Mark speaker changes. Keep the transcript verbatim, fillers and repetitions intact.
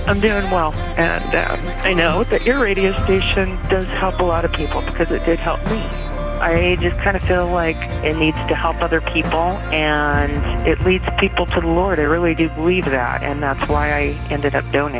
Speaker 1: I'm doing well, and um, I know that your radio station does help a lot of people because it did help me. I just kind of feel like it needs to help other people, and it leads people to the Lord. I really do believe that, and that's why I ended up donating.